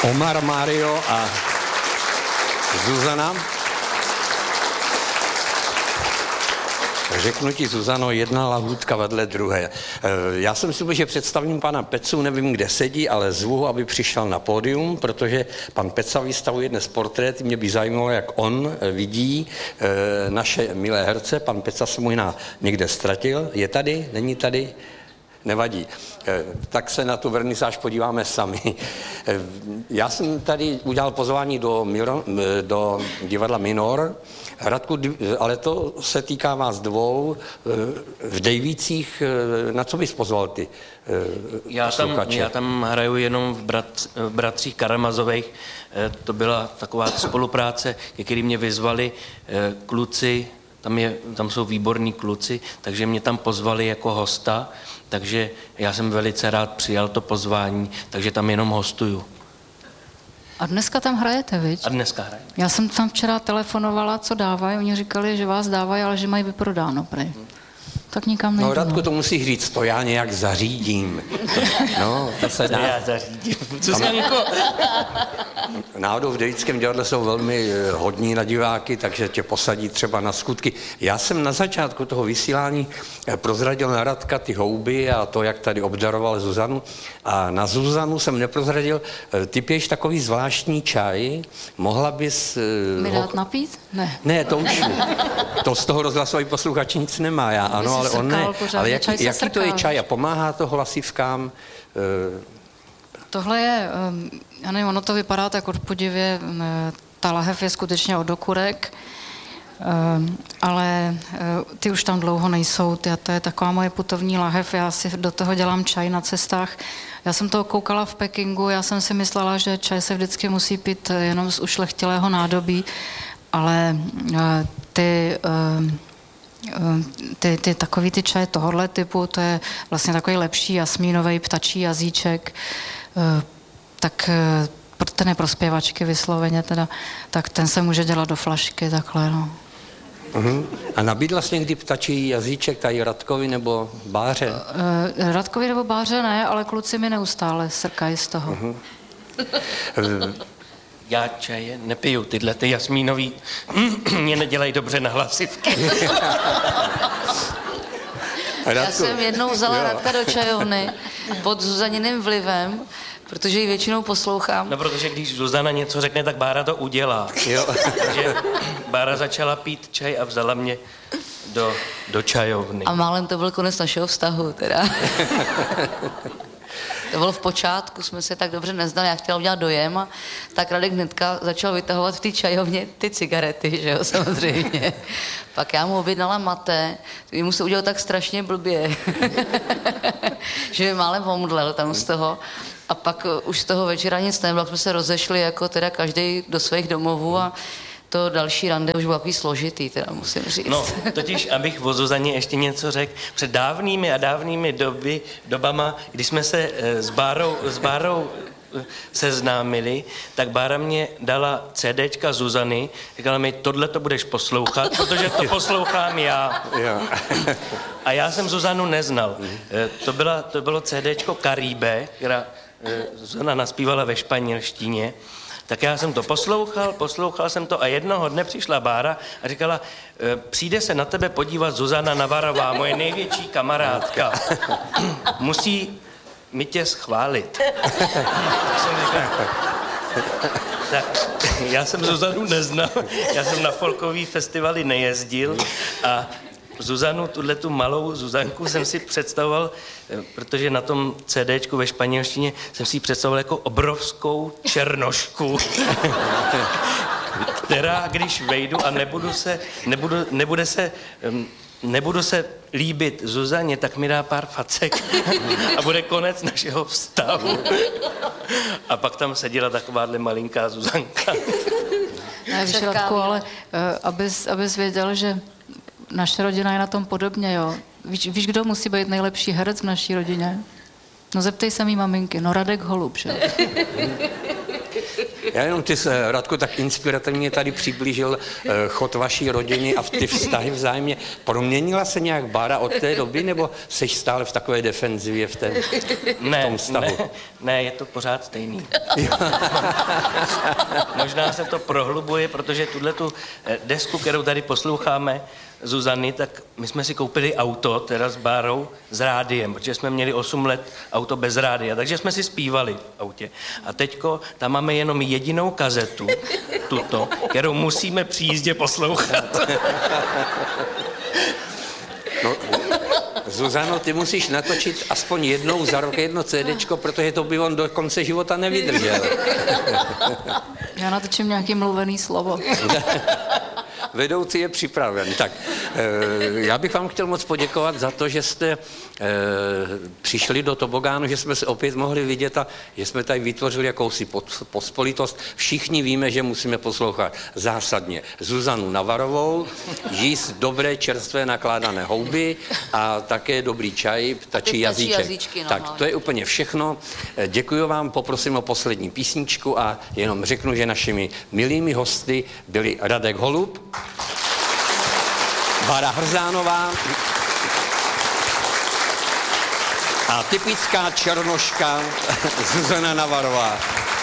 Omar, Mário a Zuzana. Řeknu ti, Zuzano, jedna lahůdka vedle druhé. Já jsem si že představím pana Pecu, nevím, kde sedí, ale zvu ho, aby přišel na pódium, protože pan Peca vystavuje dnes portrét. Mě by zajímalo, jak on vidí naše milé herce. Pan Peca se možná někde ztratil. Je tady? Není tady? Nevadí. Tak se na tu vernisáž podíváme sami. Já jsem tady udělal pozvání do divadla Minor. Radku, ale to se týká vás dvou. V Dejvících, na co bys pozval ty posluchače? Já tam hraju jenom v Bratřích Karamazových. To byla taková spolupráce, který mě vyzvali kluci, tam jsou výborní kluci, takže mě tam pozvali jako hosta, takže já jsem velice rád přijal to pozvání, takže tam jenom hostuju. A dneska tam hrajete, viď? A dneska hrajeme. Já jsem tam včera telefonovala, co dávají, oni říkali, že vás dávají, ale že mají vyprodáno, prej. Tak nikam nejdu. No, Radku, to musíš říct, to já nějak zařídím. No, to se dá. Já zařídím. Zuzanko. Náhodou v Devickém divadle jsou velmi hodní na diváky, takže tě posadí třeba na skutky. Já jsem na začátku toho vysílání prozradil na Radka ty houby a to, jak tady obdaroval Zuzanu. A na Zuzanu jsem neprozradil, ty piješ takový zvláštní čaj, mohla bys... Mi dát napít? Ne. Ne, to už to z toho rozhlasový posluchač nic nemá, já ano, ale on ne. Ale jaký to je čaj a pomáhá to hlasivkám? Tohle je, já nevím, ono to vypadá tak odpudivě, ta lahev je skutečně od okurek, ale ty už tam dlouho nejsou, to je taková moje putovní lahev, já si do toho dělám čaj na cestách. Já jsem to koukala v Pekingu, já jsem si myslela, že čaj se vždycky musí pít jenom z ušlechtilého nádobí, ale ty takový ty čaje tohohle typu, to je vlastně takový lepší jasmínový ptačí jazyček, tak ten je pro zpěvačky vysloveně teda, tak ten se může dělat do flašky takhle, no. Uh-huh. A nabídla jsi někdy ptačí jazyček tady Radkovi nebo Báře? Radkovi nebo Báře ne, ale kluci mi neustále srkají z toho. Uh-huh. Já čaje nepiju, tyhle ty jasmínový mě nedělají dobře na hlasivky. Já jsem jednou vzala Radka do čajovny pod Zuzaniným vlivem, protože ji většinou poslouchám. No, protože když Zuzana něco řekne, tak Bára to udělá. Jo. Takže Bára začala pít čaj a vzala mě do čajovny. A málem to byl konec našeho vztahu, teda. To bylo v počátku, jsme se tak dobře neznali, já chtěla udělat dojem a tak Radek hnedka začal vytahovat v té čajovně ty cigarety, že jo, samozřejmě. Pak já mu objednala mate, mu se udělal tak strašně blbě, že mi málem omdlel tam z toho. A pak už z toho večera nic nebylo, jsme se rozešli jako teda každý do svých domovů a to další rande už bylo takový složitý, teda musím říct. No, totiž, abych o Zuzaně ještě něco řekl, před dávnými a dávnými dobama, když jsme se s Bárou seznámili, tak Bára mě dala CDčka Zuzany, říkala mi, tohle to budeš poslouchat, protože to poslouchám já. A já jsem Zuzanu neznal. To bylo CDčko Caribe, která Zuzana naspívala ve španělštině. Tak já jsem to poslouchal jsem to a jednoho dne přišla Bára a říkala, přijde se na tebe podívat Zuzana Navarová, moje největší kamarádka. Musí mi tě schválit. Tak já jsem Zuzanu neznal, já jsem na folkový festivaly nejezdil a Zuzanu, tu malou Zuzanku jsem si představoval, protože na tom CDčku ve španělštině jsem si ji představoval jako obrovskou černošku, která, když vejdu a nebudu se líbit Zuzaně, tak mi dá pár facek a bude konec našeho vztahu. A pak tam seděla takováhle malinká Zuzanka. Ne, víš, Radku, ale abys věděl, že naše rodina je na tom podobně, jo. Víš, kdo musí být nejlepší herec v naší rodině? No zeptej se mý maminky, no Radek Holub, že? Já jenom ty, Radko, tak inspirativně tady přiblížil chod vaší rodiny a ty vztahy vzájemně. Proměnila se nějak Bára od té doby, nebo seš stále v takové defenzivě v tom vztahu? Ne, je to pořád stejný. Možná se to prohlubuje, protože tu desku, kterou tady posloucháme, Zuzany, tak my jsme si koupili auto, teda s Bárou, s rádiem, protože jsme měli 8 let auto bez rádia, takže jsme si zpívali v autě. A teďko tam máme jenom jedinou kazetu, tuto, kterou musíme při jízdě poslouchat. No, Zuzano, ty musíš natočit aspoň jednou za rok jedno CDčko, protože to by on do konce života nevydržel. Já natočím nějaký mluvený slovo. Vedoucí je připraven. Tak, já bych vám chtěl moc poděkovat za to, že jste přišli do Tobogánu, že jsme se opět mohli vidět a že jsme tady vytvořili jakousi pospolitost. Všichni víme, že musíme poslouchat zásadně Zuzanu Navarovou, jíst dobré čerstvé nakládané houby a také dobrý čaj, ptačí jazyček. Jazyčky, no, tak, to je úplně všechno. Děkuji vám, poprosím o poslední písničku a jenom řeknu, že našimi milými hosty byli Radek Holub, Bára Hrzánová a typická černoška Zuzana Navarová.